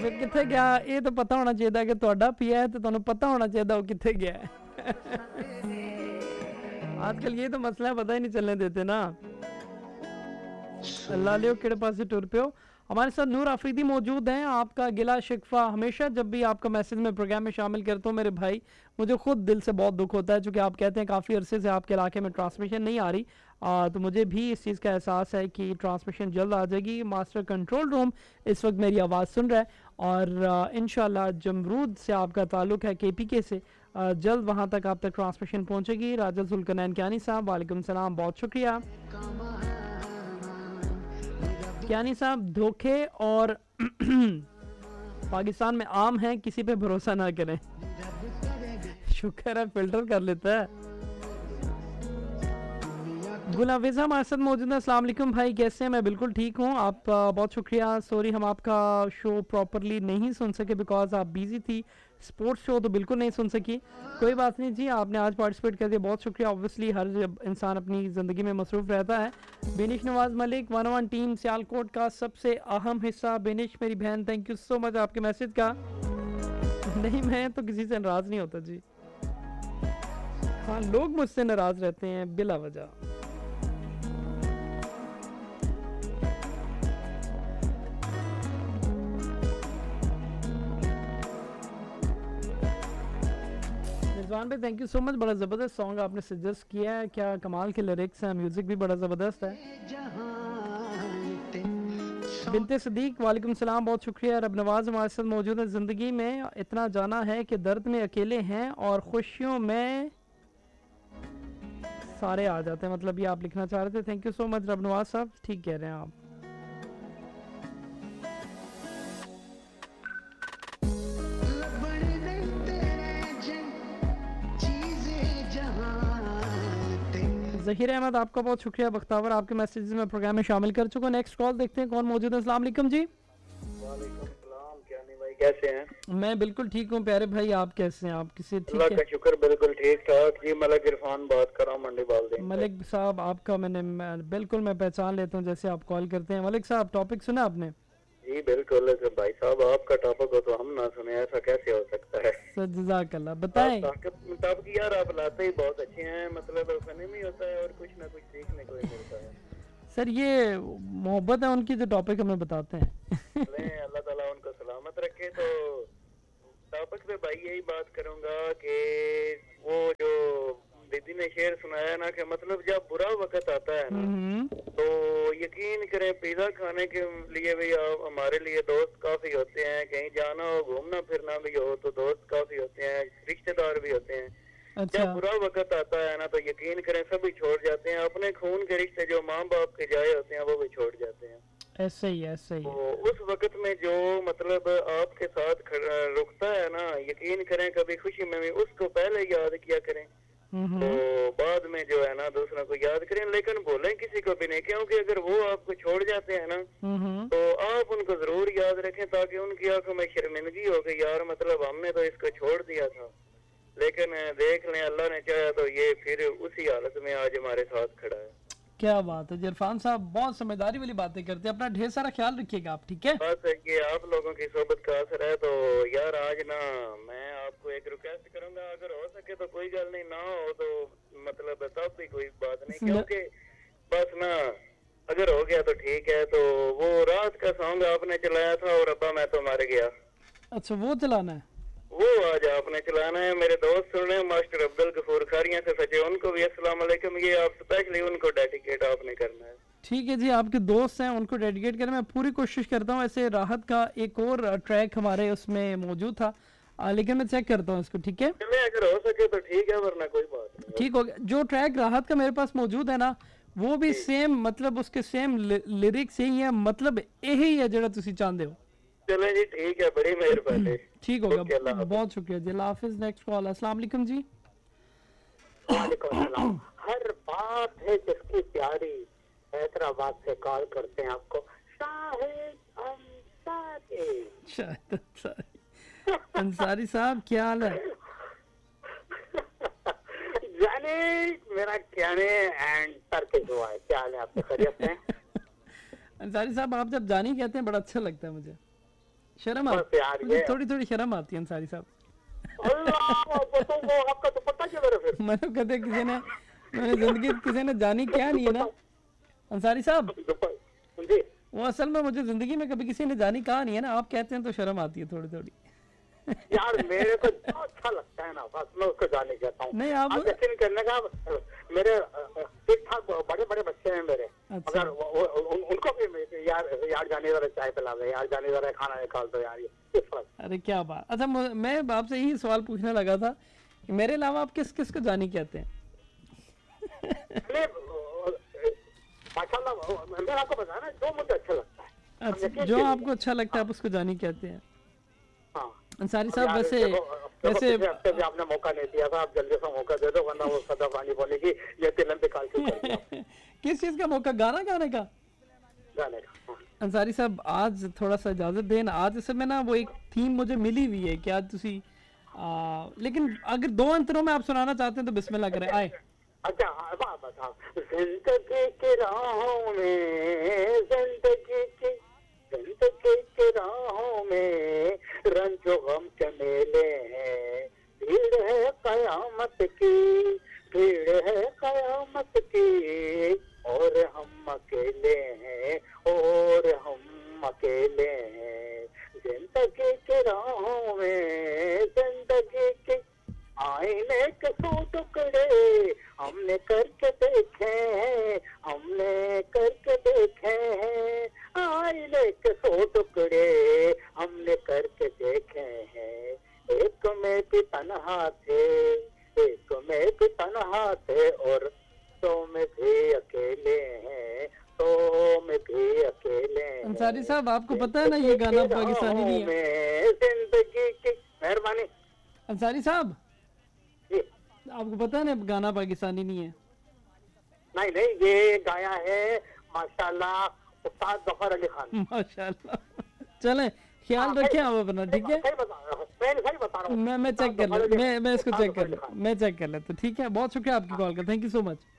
ਫਿਰ ਕਿੱਥੇ ਗਿਆ ਇਹ ਤਾਂ ਪਤਾ ਹੋਣਾ ਚਾਹੀਦਾ ਕਿ ਤੁਹਾਡਾ ਪਿਆ है तो ਤੁਹਾਨੂੰ ਪਤਾ होना चाहिए वो किथे गया है। आजकल ये तो मसला है, पता ही नहीं चलने देते ना। लालियो केड़े पास से टुर पे हो। हमारे साथ नूर आफरीदी मौजूद हैं। आपका गिला शिकवा हमेशा जब भी आपका मैसेज में प्रोग्राम में शामिल करता हूँ मेरे भाई, मुझे खुद दिल से बहुत दुख होता है, क्योंकि आप कहते हैं काफ़ी अरसे से आपके इलाके में ट्रांसमिशन नहीं आ रही। तो मुझे भी इस चीज़ का एहसास है कि ट्रांसमिशन जल्द आ जाएगी। मास्टर कंट्रोल रूम इस वक्त मेरी आवाज़ सुन रहा है और इंशाल्लाह जमरूद से आपका ताल्लुक़ है KPK से, जल्द वहाँ तक आप तक ट्रांसमिशन पहुँचेगी। राजा जुल्कनैन कियानी साहब वालेकुम सलाम, बहुत शुक्रिया। कियानी साहब धोखे और पाकिस्तान में आम है, किसी पे भरोसा ना करें। शुक्र है फिल्टर कर लेता है। गुलावेज़ा हमारे साथ मौजूद है। अस्सलाम वालेकुम भाई, कैसे हैं? मैं बिल्कुल ठीक हूँ। आप बहुत शुक्रिया। सॉरी हम आपका शो प्रॉपरली नहीं सुन सके बिकॉज आप बिजी थी। स्पोर्ट्स शो तो बिल्कुल नहीं सुन सकी। कोई बात नहीं जी, आपने आज पार्टिसिपेट कर दिया, बहुत शुक्रिया। ऑब्वियसली हर इंसान अपनी ज़िंदगी में मसरूफ़ रहता है। बेनिश नवाज़ मलिक 101 टीम सियालकोट का सबसे अहम हिस्सा। बेनिश मेरी बहन, थैंक यू सो मच आपके मैसेज का। नहीं मैं तो किसी से नाराज़ नहीं होता जी। हाँ लोग मुझसे नाराज़ रहते हैं बिला वजह। रिजवान भाई थैंक यू सो मच, बड़ा ज़बरदस्त सॉन्ग आपने सजेस्ट किया है। क्या कमाल के लिरिक्स हैं, म्यूज़िक भी बड़ा ज़बरदस्त है। बिनते सदीक वालेकुम सलाम, बहुत शुक्रिया। रब नवाज हमारे साथ मौजूद है। ज़िंदगी में इतना जाना है कि दर्द में अकेले हैं और खुशियों में सारे आ जाते हैं, मतलब ये आप लिखना चाह रहे थे। थैंक यू सो मच रब नवाज साहब, ठीक कह रहे हैं आप। ज़हीर अहमद आपका बहुत शुक्रिया। बख्तावर आपके मैसेजेस में प्रोग्राम में शामिल कर चुका हूँ। नेक्स्ट कॉल देखते हैं कौन मौजूद है। अस्सलाम वालेकुम जी। वालेकुम सलाम, कियानी भाई कैसे हैं? मैं बिल्कुल ठीक हूँ प्यारे भाई, आप कैसे हैं? आप किसी ठीक अल्लाह है? का शुक्र बिल्कुल ठीक ठाक जी। मलिक इरफान बात कर रहा हूँ मंडी बालदीन से। मलिक साहब आपका बिल्कुल मैं पहचान लेता हूँ जैसे आप कॉल करते हैं। मलिक साहब टॉपिक सुना आपने? जी बिल्कुल भाई साहब, आपका टॉपिक हो तो हम ना सुने, ऐसा कैसे हो सकता है? जज़ाकल्लाह, बताएं। टॉपिक यार आप लाते ही बहुत अच्छे हैं, मतलब फनी होता है और कुछ ना कुछ सीखने को ही मिलता है। सर ये मोहब्बत है उनकी जो टॉपिक हमें बताते हैं। अल्लाह ताला उनको सलामत रखे। तो टॉपिक पे भाई यही बात करूंगा कि वो जो दीदी ने शेर सुनाया ना कि मतलब जब बुरा वक्त आता है ना तो यकीन करें पिज़्ज़ा खाने के लिए भी हमारे लिए दोस्त काफी होते हैं, कहीं जाना हो घूमना फिरना भी हो तो दोस्त काफी होते हैं, रिश्तेदार भी होते हैं। अच्छा। जब बुरा वक्त आता है ना तो यकीन करें सभी छोड़ जाते हैं, अपने खून के रिश्ते जो माँ बाप के जाए होते हैं वो भी छोड़ जाते हैं। ऐसे ही ऐसे ही। तो उस वक्त में जो मतलब आपके साथ रुकता है ना, यकीन करें कभी खुशी में भी उसको पहले याद किया करें, तो बाद में जो है ना दूसरों को याद करें, लेकिन बोलें किसी को भी नहीं, क्योंकि अगर वो आपको छोड़ जाते हैं ना तो आप उनको जरूर याद रखें ताकि उनकी आंखों में शर्मिंदगी हो गई, यार मतलब हमने तो इसको छोड़ दिया था। लेकिन देख लें अल्लाह ने चाहा तो ये फिर उसी हालत में आज हमारे साथ खड़ा है। क्या बात है इरफान साहब, बहुत समझदारी वाली बातें करते हैं। अपना ढेर सारा ख्याल रखिएगा आप, ठीक है? बस ये आप लोगों की सोबत का असर है। तो यार आज ना मैं आपको एक रिक्वेस्ट करूंगा, अगर हो सके तो कोई गल नहीं, ना हो तो मतलब तब भी कोई बात नहीं, क्योंकि बस ना अगर हो गया तो ठीक है। तो वो रात का सॉन्ग आपने चलाया था और अब्बा मैं तो मर गया, अच्छा वो चलाना है, वो आज आपने चलाना है। मेरे दोस्त सुन रहे हैं मास्टर अब्दुल गफूर खारियां से सचे, उनको भी अस्सलाम वालेकुम, ये आप स्पेशली उनको डेडिकेट आपने करना है। ठीक है जी, आपके दोस्त हैं उनको डेडिकेट करें, मैं पूरी कोशिश करता हूँ। ऐसे राहत का एक और ट्रैक हमारे उसमें मौजूद था, लेकिन मैं चेक करता हूँ इसको, ठीक है? चले अगर हो सके तो ठीक है, वरना कोई बात नहीं। ठीक हो गया। जो ट्रैक राहत का मेरे पास मौजूद है ना वो भी सेम, मतलब उसके सेम लिरिक्स यही है, मतलब यही है जो तुसी चाहते हो। चले जी ठीक है, बड़ी मेहरबानी। ठीक होगा, बहुत शुक्रिया जी, अल्लाह हाफिज। Next call. अस्सलाम वालेकुम जी। वालेकुम सलाम। हर बात है जिसकी प्यारी, हैदराबाद से कॉल करते हैं आपको शाहिद अंसारी साहब, क्या हाल है? जाने मेरा कहने एंड सर के दुआ है, क्या हाल है आपके? खैरियत से? अंसारी साहब आप जब जानी कहते हैं बड़ा अच्छा लगता है मुझे। शर्म बस आती यार मुझे, ये थोड़ी थोड़ी शर्म आती है अंसारी साहब। अल्लाह, वो आपका दुपट्टा क्यों मेरे फिर मतलब कहते किसी ने मैंने जिंदगी किसी ने जानी क्या नहीं है ना अंसारी साहब, जी वो असल में मुझे जिंदगी में कभी किसी ने जानी कहा नहीं है ना, आप कहते हैं तो शर्म आती है थोड़ी थोड़ी। यार मेरे को जो अच्छा लगता है ना बस मैं उसको जाने कहता हूँ। नहीं आप यकीन करने का, मेरे ठीक ठाक बड़े बड़े बच्चे हैं मेरे, अच्छा। मगर उनको भी यार जाने जरा चाय पिला दे, यार जाने जरा खाना निकाल दो यार, ये किस फर्क। अरे क्या बात। अच्छा मैं आपसे यही सवाल पूछने लगा था कि मेरे अलावा आप किस किस को जानी कहते हैं? माशाल्लाह मैंने आपको बताया ना जो मुझे अच्छा लगता है। अच्छा, जो आपको अच्छा लगता है आप उसको जानी कहते हैं। हाँ अंसारी साहब वैसे वैसे भी आपने मौका नहीं दिया था, आप जल्दी से मौका दे दो वरना वो सदा पानी बोले की ये तिलम पे काल के किस चीज का मौका? गाना गाने का? गाने का। हाँ। अंसारी साहब आज थोड़ा सा इजाजत देना, आज इस समय ना वो एक थीम मुझे मिली हुई है कि आज तुसी लेकिन अगर 2 अंतरों में आप सुनाना चाहते हैं तो बिस्मिल्लाह करें, आए। अच्छा बात बताओ, जिंदगी की राहों में, जिंदगी की राहों में रंजो गम के मेले हैं, भीड़ है कयामत की, भीड़ है कयामत की, और हम अकेले हैं, और हम अकेले हैं, जिंदगी की राहों में, जिंदगी की आईने के 100 टुकड़े हमने करके देखे हैं, हमने करके देखे हैं, आईने के 100 टुकड़े हमने करके देखे हैं, एक में भी तन्हा थे, एक में भी तन्हा थे, और 100 में भी अकेले हैं, 100 में भी अकेले हैं। अंसारी साहब आपको पता है ना ये गाना पाकिस्तानी नहीं है? जिंदगी की मेहरबानी। अंसारी साहब जी आपको पता है ना गाना पाकिस्तानी नहीं है? नहीं नहीं, ये गाया है माशाल्लाह उस्ताद जफर अली खान। माशाल्लाह। चलें ख्याल रखें आप अपना, ठीक है? सही बता रहा हूँ मैं चेक कर ले, मैं इसको चेक कर ले, मैं चेक कर लेता हूँ, ठीक है? बहुत शुक्रिया आपकी कॉल का, थैंक यू सो मच।